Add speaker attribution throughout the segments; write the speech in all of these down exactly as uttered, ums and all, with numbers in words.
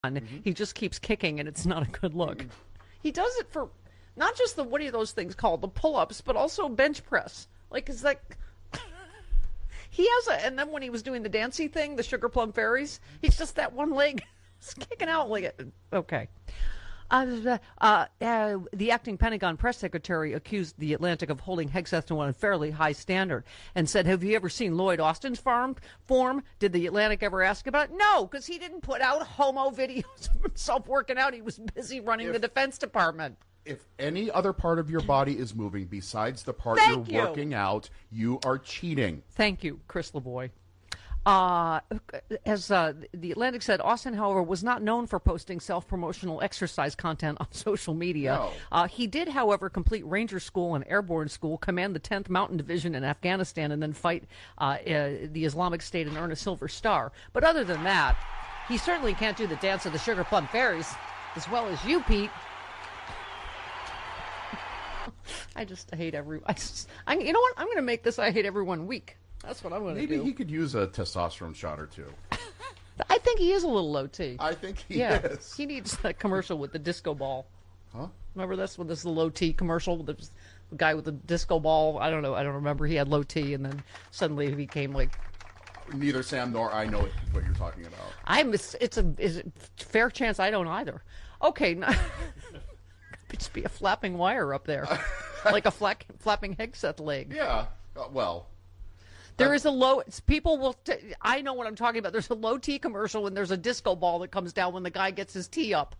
Speaker 1: Mm-hmm. He just keeps kicking, and it's not a good look. Mm-hmm. He does it for not just the, what are those things called, the pull-ups, but also bench press. Like, is that... He has a, and then when he was doing the dancey thing, the Sugar Plum Fairies, he's just that one leg kicking out like it. Okay. Uh, uh, uh, the acting Pentagon press secretary accused The Atlantic of holding Hegseth to a unfairly high standard and said, have you ever seen Lloyd Austin's farm form? Did The Atlantic ever ask about it? No, because he didn't put out homo videos of himself working out. He was busy running if, the Defense Department.
Speaker 2: If any other part of your body is moving besides the part
Speaker 1: Thank
Speaker 2: you're
Speaker 1: you.
Speaker 2: working out, you are cheating.
Speaker 1: Thank you, Chris LeBoy. Uh, as uh, The Atlantic said, Austin, however, was not known for posting self-promotional exercise content on social media.
Speaker 2: No.
Speaker 1: Uh, he did, however, complete Ranger School and Airborne School, command the tenth Mountain Division in Afghanistan, and then fight uh, uh, the Islamic State and earn a Silver Star. But other than that, he certainly can't do the dance of the Sugar Plum Fairies as well as you, Pete. I just hate every. I, just, I, you know what? I'm going to make this I hate everyone week. That's what I'm going to do.
Speaker 2: Maybe he could use a testosterone shot or two.
Speaker 1: I think he is a little low T.
Speaker 2: I think he
Speaker 1: yeah,
Speaker 2: is.
Speaker 1: He needs that commercial with the disco ball.
Speaker 2: Huh?
Speaker 1: Remember this? When this is the low T commercial? The guy with the disco ball. I don't know. I don't remember. He had low T, and then suddenly he became like.
Speaker 2: Neither Sam nor I know what you're talking about.
Speaker 1: I'm. It's, it's a. Is it fair chance I don't either. Okay. No, just be a flapping wire up there, like a flap, flapping Hegseth leg.
Speaker 2: Yeah. Uh, well.
Speaker 1: There is a low. People will. T- I know what I'm talking about. There's a low T commercial and there's a disco ball that comes down when the guy gets his tea up.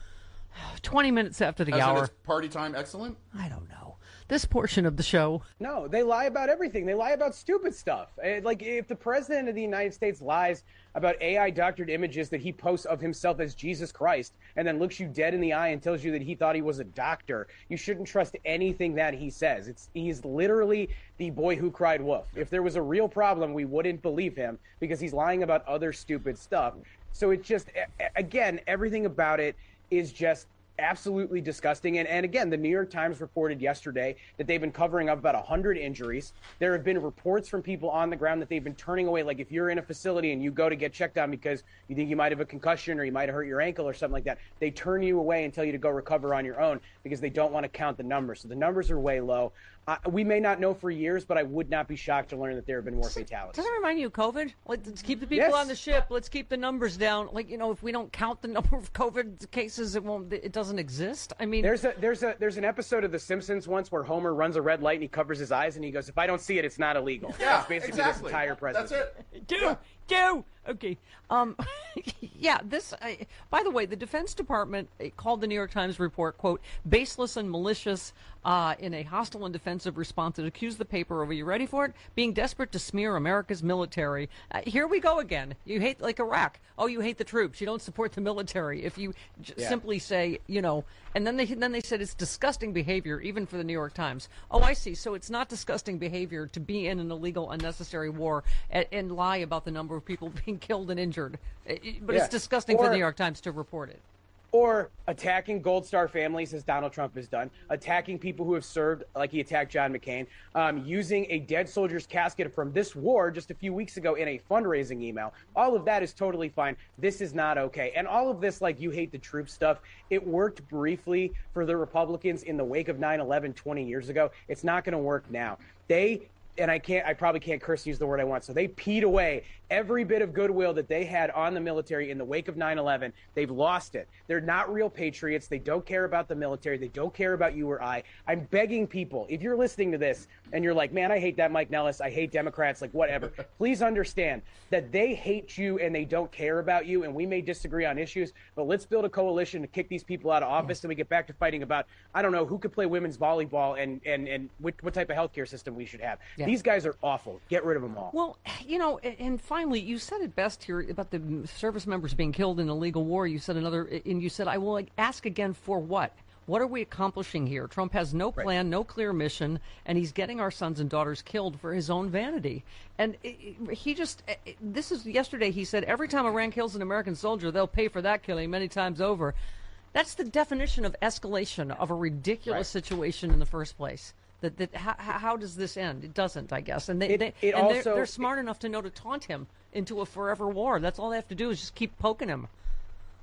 Speaker 1: Twenty minutes after the
Speaker 2: As
Speaker 1: hour.
Speaker 2: in it's party time, excellent.
Speaker 1: I don't know. This portion of the show.
Speaker 3: No, they lie about everything. They lie about stupid stuff. Like if the president of the United States lies about A I doctored images that he posts of himself as Jesus Christ and then looks you dead in the eye and tells you that he thought he was a doctor, you shouldn't trust anything that he says. It's he's literally the boy who cried wolf. If there was a real problem, we wouldn't believe him because he's lying about other stupid stuff. So it's just, again, everything about it is just absolutely disgusting. And, and again, the New York Times reported yesterday that they've been covering up about one hundred injuries. There have been reports from people on the ground that they've been turning away. Like if you're in a facility and you go to get checked on because you think you might have a concussion or you might have hurt your ankle or something like that, they turn you away and tell you to go recover on your own because they don't want to count the numbers. So the numbers are way low. Uh, we may not know for years, but I would not be shocked to learn that there have been more fatalities.
Speaker 1: Doesn't it remind you of COVID? Like, let's keep the people
Speaker 3: Yes.
Speaker 1: on the ship. Let's keep the numbers down. Like, you know, if we don't count the number of COVID cases, it won't. It doesn't exist. I mean,
Speaker 3: There's a there's a there's an episode of The Simpsons once where Homer runs a red light and he covers his eyes and he goes, "If I don't see it, it's not illegal."
Speaker 2: Yeah,
Speaker 3: That's basically
Speaker 2: exactly.
Speaker 3: this entire presidency.
Speaker 2: That's it.
Speaker 1: do
Speaker 2: Yeah.
Speaker 1: do okay. Um, yeah. This. I, by the way, the Defense Department called the New York Times report quote baseless and malicious uh, in a hostile and defensive response. It accused the paper of, are you ready for it? Being desperate to smear America's military. Uh, here we go again. You hate like Iraq. Oh, you hate the troops. You don't support the military. If you j-
Speaker 3: Yeah.
Speaker 1: simply say, you know, and then they then they said it's disgusting behavior, even for the New York Times. Oh, I see. So it's not disgusting behavior to be in an illegal, unnecessary war and, and lie about the number of people being killed and injured. It- it- but
Speaker 3: Yeah.
Speaker 1: it's disgusting for the
Speaker 3: Or-
Speaker 1: New York Times to report it.
Speaker 3: Or attacking Gold Star families, as Donald Trump has done, attacking people who have served, like he attacked John McCain, um, using a dead soldier's casket from this war just a few weeks ago in a fundraising email. All of that is totally fine. This is not okay. And all of this, like, you hate the troops stuff, it worked briefly for the Republicans in the wake of nine eleven twenty years ago. It's not going to work now. They... And I can't, I probably can't curse and use the word I want. So they peed away every bit of goodwill that they had on the military in the wake of nine eleven. They've lost it. They're not real patriots. They don't care about the military. They don't care about you or I. I'm begging people, if you're listening to this and you're like, man, I hate that Mike Nellis. I hate Democrats, like whatever. Please understand that they hate you and they don't care about you. And we may disagree on issues, but let's build a coalition to kick these people out of office. And we get back to fighting about, I don't know, who could play women's volleyball and, and, and what, what type of healthcare system we should have.
Speaker 1: Yeah.
Speaker 3: These guys are awful. Get rid of them all.
Speaker 1: Well, you know, and finally, you said it best here about the service members being killed in a legal war. You said another, and you said, I will ask again for what? What are we accomplishing here? Trump has no plan, right. no clear mission, and he's getting our sons and daughters killed for his own vanity. And he just, this is yesterday, he said, every time Iran kills an American soldier, they'll pay for that killing many times over. That's the definition of escalation of a ridiculous right. situation in the first place. That, that how, how does this end? It doesn't, I guess. And, they,
Speaker 3: it,
Speaker 1: they,
Speaker 3: it
Speaker 1: and
Speaker 3: also,
Speaker 1: they're, they're smart enough to know to taunt him into a forever war. That's all they have to do is just keep poking him.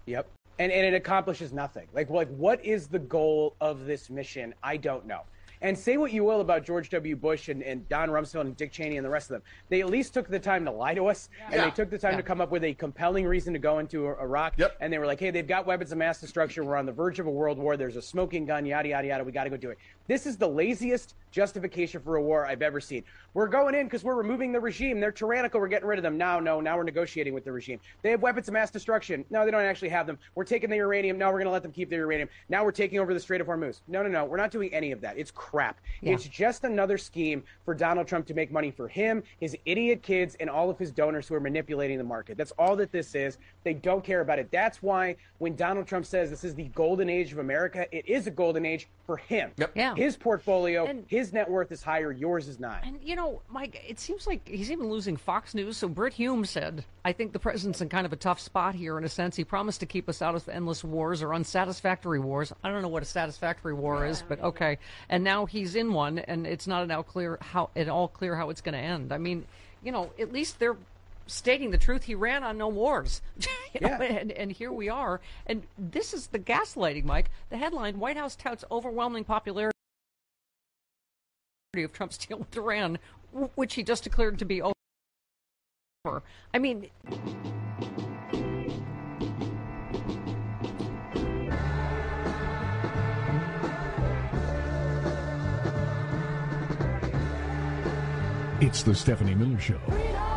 Speaker 3: Yep. And and it accomplishes nothing. Like, like what is the goal of this mission? I don't know. And say what you will about George W. Bush and, and Don Rumsfeld and Dick Cheney and the rest of them. They at least took the time to lie to us, and
Speaker 2: Yeah.
Speaker 3: they took the time
Speaker 1: Yeah.
Speaker 3: to come up with a compelling reason to go into Iraq.
Speaker 2: Yep.
Speaker 3: And they were like, hey, they've got weapons of mass destruction. We're on the verge of a world war. There's a smoking gun, yada, yada, yada. We got to go do it. This is the laziest justification for a war I've ever seen. We're going in because we're removing the regime. They're tyrannical. We're getting rid of them. Now, no, now we're negotiating with the regime. They have weapons of mass destruction. No, they don't actually have them. We're taking the uranium. No, we're going to let them keep the uranium. Now we're taking over the Strait of Hormuz. No, no, no. We're not doing any of that. It's crap.
Speaker 1: Yeah.
Speaker 3: It's just another scheme for Donald Trump to make money for him, his idiot kids, and all of his donors who are manipulating the market. That's all that this is. They don't care about it. That's why when Donald Trump says this is the golden age of America, it is a golden age for him.
Speaker 2: Yep.
Speaker 1: Yeah.
Speaker 3: His portfolio,
Speaker 1: And-
Speaker 3: his net worth is higher. Yours is not.
Speaker 1: And, you know, Mike, it seems like he's even losing Fox News. So Britt Hume said, I think the president's in kind of a tough spot here in a sense. He promised to keep us out of endless wars or unsatisfactory wars. I don't know what a satisfactory war is, but okay. And now he's in one, and it's not at all clear how, at all clear how it's going to end. I mean, you know, at least they're stating the truth. He ran on no wars. You know,
Speaker 3: Yeah.
Speaker 1: and, and here we are. And this is the gaslighting, Mike. The headline, White House touts overwhelming popularity of Trump's deal with Iran, w- which he just declared to be over. I mean,
Speaker 4: It's the Stephanie Miller Show.